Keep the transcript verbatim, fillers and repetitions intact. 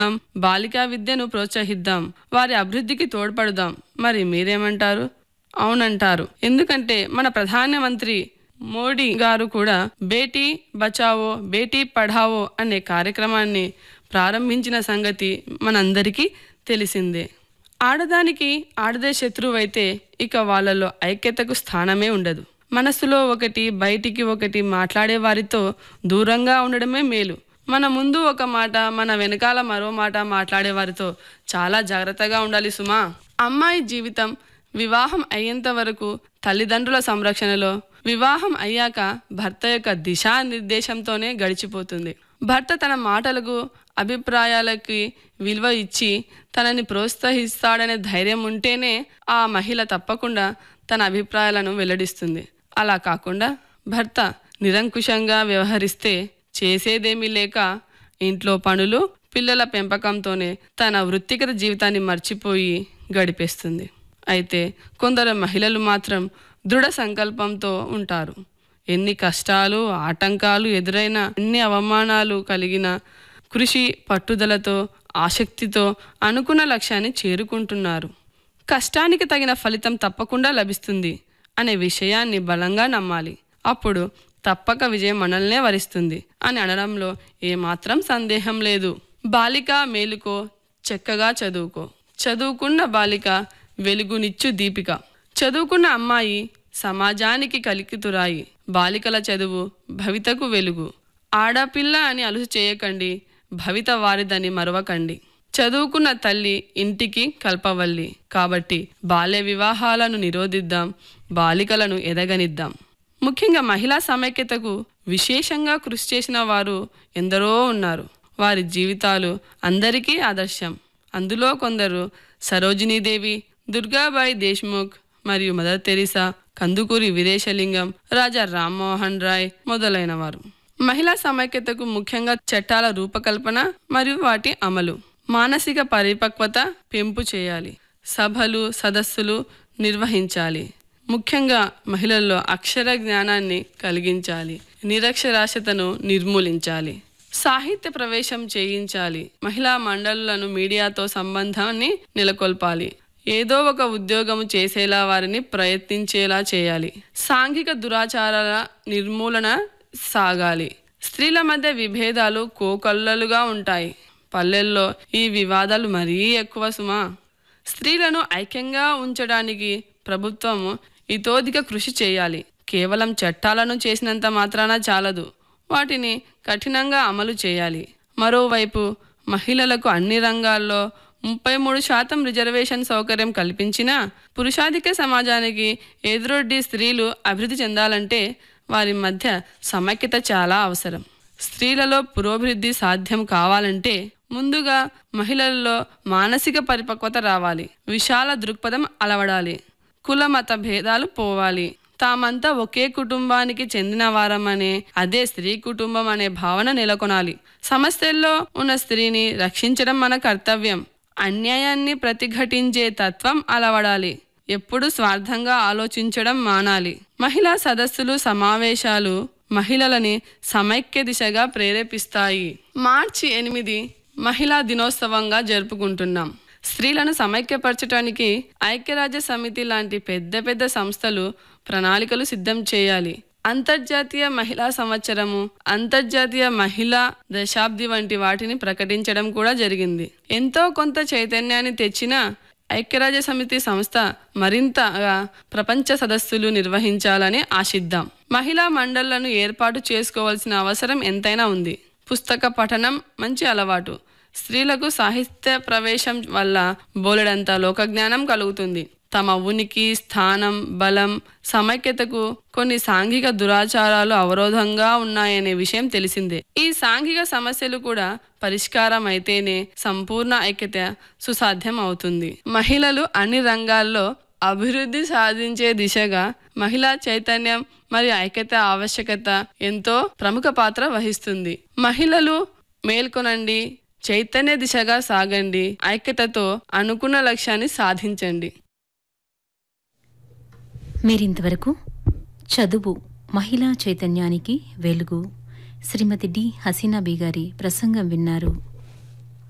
బాలికా విద్యను ప్రోత్సహిద్దాం, వారి అభివృద్ధికి తోడ్పడదాం. మరి మీరేమంటారు? అవునంటారు. ఎందుకంటే మన ప్రధానమంత్రి మోడీ గారు కూడా బేటీ బచావో బేటీ పఢావో అనే కార్యక్రమాన్ని ప్రారంభించిన సంగతి మనందరికీ తెలిసిందే. ఆడదానికి ఆడదే శత్రువైతే ఇక వాళ్ళలో ఐక్యతకు స్థానమే ఉండదు. మనసులో ఒకటి బయటికి ఒకటి మాట్లాడే వారితో దూరంగా ఉండడమే మేలు. మన ముందు ఒక మాట, మన వెనకాల మరో మాట మాట్లాడే వారితో చాలా జాగ్రత్తగా ఉండాలి సుమా. అమ్మాయి జీవితం వివాహం అయ్యేంత వరకు తల్లిదండ్రుల సంరక్షణలో, వివాహం అయ్యాక భర్త యొక్క దిశానిర్దేశంతోనే గడిచిపోతుంది. భర్త తన మాటలకు అభిప్రాయాలకి విలువ ఇచ్చి తనని ప్రోత్సహిస్తాడనే ధైర్యం ఉంటేనే ఆ మహిళ తప్పకుండా తన అభిప్రాయాలను వెల్లడిస్తుంది. అలా కాకుండా భర్త నిరంకుశంగా వ్యవహరిస్తే చేసేదేమీ లేక ఇంట్లో పనులు, పిల్లల పెంపకంతోనే తన వృత్తిగత జీవితాన్ని మర్చిపోయి గడిపేస్తుంది. అయితే కొందరు మహిళలు మాత్రం దృఢ సంకల్పంతో ఉంటారు. ఎన్ని కష్టాలు, ఆటంకాలు ఎదురైనా, ఎన్ని అవమానాలు కలిగిన కృషి, పట్టుదలతో, ఆసక్తితో అనుకున్న లక్ష్యాన్ని చేరుకుంటున్నారు. కష్టానికి తగిన ఫలితం తప్పకుండా లభిస్తుంది అనే విషయాన్ని బలంగా నమ్మాలి. అప్పుడు తప్పక విజయం మనల్నే వరిస్తుంది అని అనడంలో ఏమాత్రం సందేహం లేదు. బాలిక మేలుకో, చక్కగా చదువుకో. చదువుకున్న బాలిక వెలుగునిచ్చు దీపిక. చదువుకున్న అమ్మాయి సమాజానికి కలికితురాయి. బాలికల చదువు భవితకు వెలుగు. ఆడపిల్ల అని అలుసు చేయకండి, భవిత వారిదని మరవకండి. చదువుకున్న తల్లి ఇంటికి కల్పవల్లి. కాబట్టి బాల్య వివాహాలను నిరోధిద్దాం, బాలికలను ఎదగనిద్దాం. ముఖ్యంగా మహిళా సమైక్యతకు విశేషంగా కృషి చేసిన వారు ఎందరో ఉన్నారు. వారి జీవితాలు అందరికీ ఆదర్శం. అందులో కొందరు సరోజినీదేవి, దుర్గాబాయి దేశ్ముఖ్ మరియు మదర్ తెరీసా, కందుకూరి వీరేశలింగం, రాజా రామ్మోహన్ రాయ్ మొదలైన వారు. మహిళా సమైక్యతకు ముఖ్యంగా చట్టాల రూపకల్పన మరియు వాటి అమలు, మానసిక పరిపక్వత పెంపు చేయాలి. సభలు, సదస్సులు నిర్వహించాలి. ముఖ్యంగా మహిళల్లో అక్షర జ్ఞానాన్ని కలిగించాలి. నిరక్షరాస్యతను నిర్మూలించాలి. సాహిత్య ప్రవేశం చేయించాలి. మహిళా మండళ్లను మీడియాతో సంబంధాన్ని నెలకొల్పాలి. ఏదో ఒక ఉద్యోగము చేసేలా వారిని ప్రయత్నించేలా చేయాలి. సాంఘిక దురాచారాల నిర్మూలన సాగాలి. స్త్రీల మధ్య విభేదాలు కోకొల్లలుగా ఉంటాయి. పల్లెల్లో ఈ వివాదాలు మరీ ఎక్కువ సుమా. స్త్రీలను ఐక్యంగా ఉంచడానికి ప్రభుత్వము ఇతోధిక కృషి చేయాలి. కేవలం చట్టాలను చేసినంత మాత్రాన చాలదు, వాటిని కఠినంగా అమలు చేయాలి. మరోవైపు మహిళలకు అన్ని రంగాల్లో ముప్పై మూడు శాతం రిజర్వేషన్ సౌకర్యం కల్పించినా పురుషాధిక సమాజానికి ఎదురొడ్డి స్త్రీలు అభివృద్ధి చెందాలంటే వారి మధ్య సమైక్యత చాలా అవసరం. స్త్రీలలో పురోభివృద్ధి సాధ్యం కావాలంటే ముందుగా మహిళల్లో మానసిక పరిపక్వత రావాలి. విశాల దృక్పథం అలవడాలి. కుల మత భేదాలు పోవాలి. తామంతా ఒకే కుటుంబానికి చెందిన వారమనే, అదే స్త్రీ కుటుంబం అనే భావన నెలకొనాలి. సమస్యల్లో ఉన్న స్త్రీని రక్షించడం మన కర్తవ్యం. అన్యాయాన్ని ప్రతిఘటించే తత్వం అలవడాలి. ఎప్పుడు స్వార్థంగా ఆలోచించడం మానాలి. మహిళా సదస్సులు, సమావేశాలు మహిళలని సమైక్య దిశగా ప్రేరేపిస్తాయి. మార్చి ఎనిమిది మహిళా దినోత్సవంగా జరుపుకుంటున్నాం. స్త్రీలను సమైక్యపరచడానికి ఐక్యరాజ్య సమితి లాంటి పెద్ద పెద్ద సంస్థలు ప్రణాళికలు సిద్ధం చేయాలి. అంతర్జాతీయ మహిళా సంవత్సరము, అంతర్జాతీయ మహిళా దశాబ్ది వంటి వాటిని ప్రకటించడం కూడా జరిగింది. ఎంతో కొంత చైతన్యాన్ని తెచ్చిన ఐక్యరాజ్య సమితి సంస్థ మరింతగా ప్రపంచ సదస్సులు నిర్వహించాలని ఆశిద్దాం. మహిళా మండళ్లను ఏర్పాటు చేసుకోవాల్సిన అవసరం ఎంతైనా ఉంది. పుస్తక పఠనం మంచి అలవాటు. స్త్రీలకు సాహిత్య ప్రవేశం వల్ల బోలెడంత లోకజ్ఞానం కలుగుతుంది. తమ ఉనికి, స్థానం, బలం, సమైక్యతకు కొన్ని సాంఘిక దురాచారాలు అవరోధంగా ఉన్నాయనే విషయం తెలిసిందే. ఈ సాంఘిక సమస్యలు కూడా పరిష్కారం అయితేనే సంపూర్ణ ఐక్యత సుసాధ్యం అవుతుంది. మహిళలు అన్ని రంగాల్లో అభివృద్ధి సాధించే దిశగా మహిళా చైతన్యం మరియు ఐక్యత ఆవశ్యకత ఎంతో ప్రముఖ పాత్ర వహిస్తుంది. మహిళలు మేల్కొనండి, చైతన్య దిశగా సాగండి, ఐక్యతతో అనుకున్న లక్ష్యాన్ని సాధించండి. మీరింతవరకు చదువు మహిళా చైతన్యానికి వెలుగు శ్రీమతి డి హసీనా బీ గారి ప్రసంగం విన్నారు.